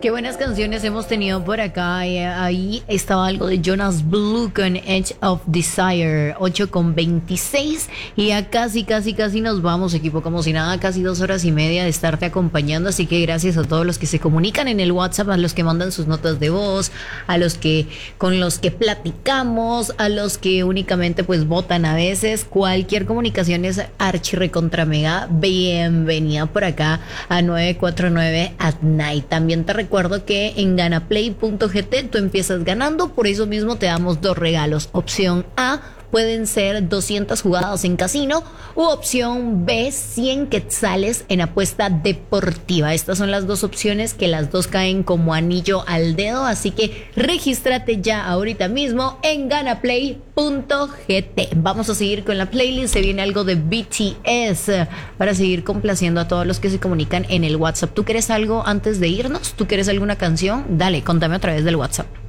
Qué buenas canciones hemos tenido por acá. Ahí estaba algo de Jonas Blue con Edge of Desire, 8:26. Y ya casi nos vamos, equipo. Como si nada, casi 2 horas y media de estarte acompañando. Así que gracias a todos los que se comunican en el WhatsApp, a los que mandan sus notas de voz, a los que con los que platicamos, a los que únicamente pues votan a veces. Cualquier comunicación es archi recontra mega bienvenida por acá a 949 at night. También te recuerdo que en ganaplay.gt tú empiezas ganando, por eso mismo te damos 2 regalos. Opción A, pueden ser 200 jugadas en casino, u opción B, 100 quetzales en apuesta deportiva. Estas son las dos opciones, que las dos caen como anillo al dedo, así que regístrate ya ahorita mismo en ganaplay.gt. Vamos a seguir con la playlist. Se viene algo de BTS para seguir complaciendo a todos los que se comunican en el WhatsApp. ¿Tú quieres algo antes de irnos? ¿Tú quieres alguna canción? Dale, contame a través del WhatsApp.